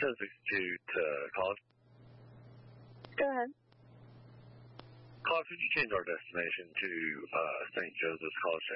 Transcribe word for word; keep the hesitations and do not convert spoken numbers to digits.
ten sixty-two to College. Go ahead. College, would you change our destination to uh, Saint Joseph's College